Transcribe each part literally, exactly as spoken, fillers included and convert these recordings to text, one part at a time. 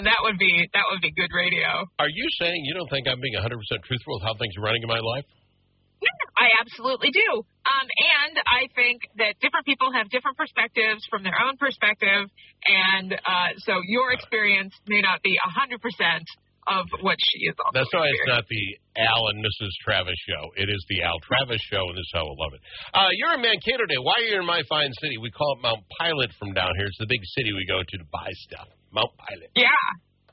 That would be that would be good radio. Are you saying you don't think I'm being one hundred percent truthful with how things are running in my life? I absolutely do. Um, and I think that different people have different perspectives from their own perspective. And uh, so your experience may not be one hundred percent of what she is also. That's why it's not the Al and Missus Travis show. It is the Al Travis show, and this is how I love it. Uh, you're in Mankato today. Why are you in my fine city? We call it Mount Pilot from down here. It's the big city we go to to buy stuff. Mount Pilot. Yeah.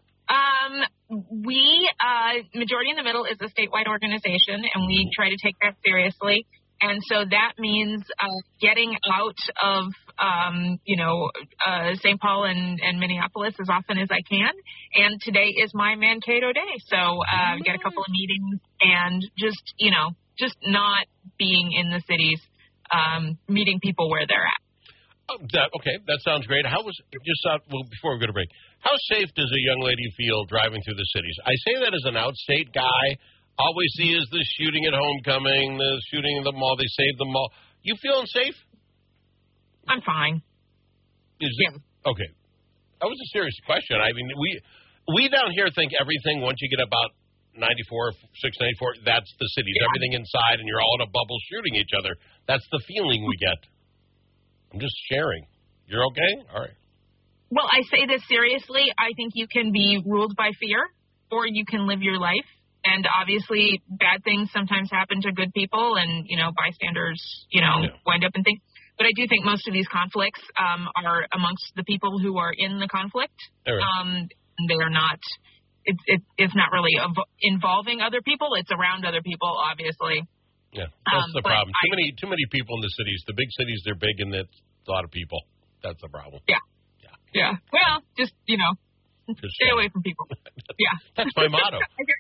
Um, we, uh, Majority in the Middle is a statewide organization, and we try to take that seriously. And so that means uh, getting out of, um, you know, uh, Saint Paul and, and Minneapolis as often as I can. And today is my Mankato day. So uh, get a couple of meetings and just, you know, just not being in the cities, um, meeting people where they're at. Oh, that, okay, that sounds great. How was just uh, well before we go to break? How safe does a young lady feel driving through the cities? I say that as an outstate guy. All we see is the shooting at Homecoming, the shooting in the mall. They saved the mall. You feeling safe? I'm fine. Is yeah. It, okay. That was a serious question. I mean, we we down here think everything once you get about ninety-four, six ninety-four, that's the cities. Yeah. Everything inside, and you're all in a bubble shooting each other. That's the feeling we get. I'm just sharing. You're okay? All right. Well, I say this seriously. I think you can be ruled by fear, or you can live your life. And obviously, bad things sometimes happen to good people, and, you know, bystanders, you know, yeah. wind up in things. But I do think most of these conflicts um, are amongst the people who are in the conflict. Right. Um, they are not, it's it, it's not really ev- involving other people. It's around other people, obviously. Yeah, that's um, the problem. I, too many too many people in the cities. The big cities, they're big, and that's a lot of people. That's the problem. Yeah. Yeah. Yeah. Well, just, you know. Just stay away from people. Yeah. That's my motto.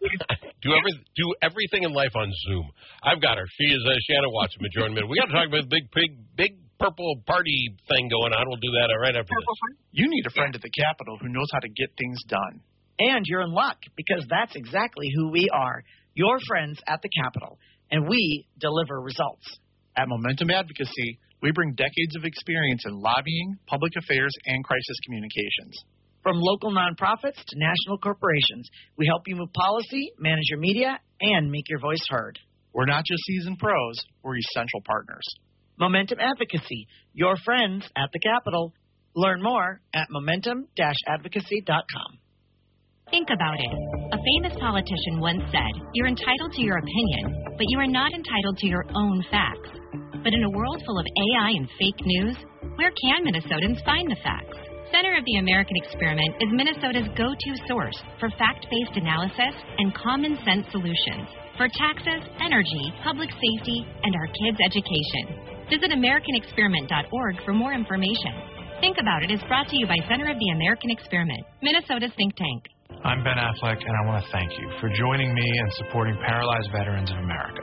do every do everything in life on Zoom. I've got her. She is uh, Shannon Watson, Majority Minute. We got to talk about the big, big, big purple party thing going on. We'll do that right after purple this. Party? You need a friend yeah. at the Capitol who knows how to get things done. And you're in luck, because that's exactly who we are, your friends at the Capitol, and we deliver results. At Momentum Advocacy, we bring decades of experience in lobbying, public affairs, and crisis communications. From local nonprofits to national corporations, we help you move policy, manage your media, and make your voice heard. We're not just seasoned pros, we're essential partners. Momentum Advocacy, your friends at the Capitol. Learn more at momentum dash advocacy dot com. Think about it. A famous politician once said, "You're entitled to your opinion, but you are not entitled to your own facts." But in a world full of A I and fake news, where can Minnesotans find the facts? Center of the American Experiment is Minnesota's go-to source for fact-based analysis and common-sense solutions for taxes, energy, public safety, and our kids' education. Visit american experiment dot org for more information. Think About It is brought to you by Center of the American Experiment, Minnesota's think tank. I'm Ben Affleck, and I want to thank you for joining me and supporting Paralyzed Veterans of America.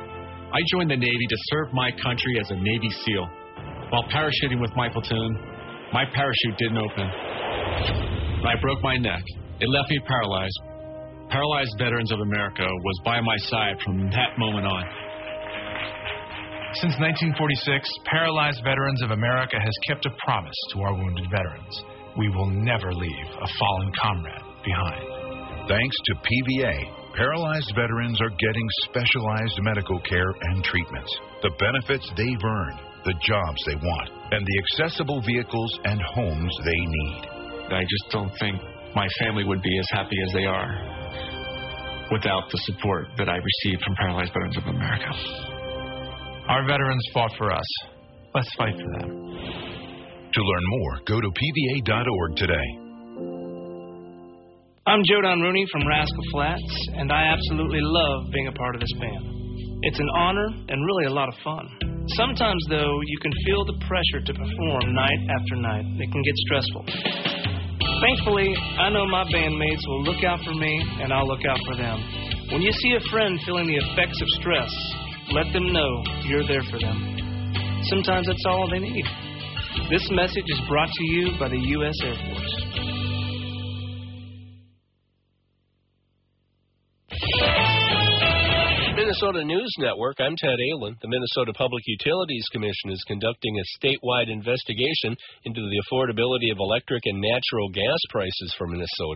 I joined the Navy to serve my country as a Navy SEAL. While parachuting with my platoon, my parachute didn't open. I broke my neck. It left me paralyzed. Paralyzed Veterans of America was by my side from that moment on. Since nineteen forty-six, Paralyzed Veterans of America has kept a promise to our wounded veterans. We will never leave a fallen comrade behind. Thanks to P V A, paralyzed veterans are getting specialized medical care and treatments, the benefits they've earned, the jobs they want, and the accessible vehicles and homes they need. I just don't think my family would be as happy as they are without the support that I received from Paralyzed Veterans of America. Our veterans fought for us. Let's fight for them. To learn more, go to P V A dot org today. I'm Joe Don Rooney from Rascal Flats, and I absolutely love being a part of this band. It's an honor and really a lot of fun. Sometimes, though, you can feel the pressure to perform night after night. It can get stressful. Thankfully, I know my bandmates will look out for me, and I'll look out for them. When you see a friend feeling the effects of stress, let them know you're there for them. Sometimes that's all they need. This message is brought to you by the U S Air Force. Minnesota News Network, I'm Ted Allen. The Minnesota Public Utilities Commission is conducting a statewide investigation into the affordability of electric and natural gas prices for Minnesota.